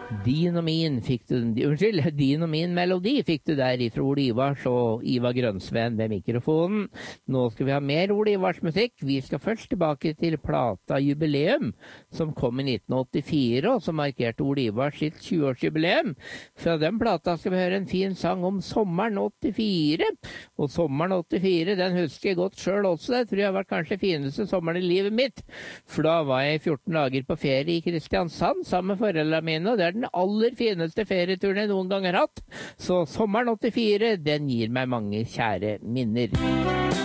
Din og min melodi fikk du der ifra Ole Ivars og Ivar Grønsven ved mikrofonen. Nå skal vi ha mer Ole Ivars musikk. Vi skal først tilbake til plata Jubileum, som kom i 1984, og som markerte Ole Ivars sitt 20-årsjubileum. Fra den plata skal vi høre en fin sang om sommeren 84. Og sommeren 84, den husker jeg godt selv også. Det tror jeg har vært kanskje fineste sommeren i livet mitt. For da var jeg 14 dager på ferie i Kristiansand sammen med foreldrene mine, og det er den aller fineste ferieturen jeg noen gang har hatt. Så sommeren 84, den gir meg mange kjære minner.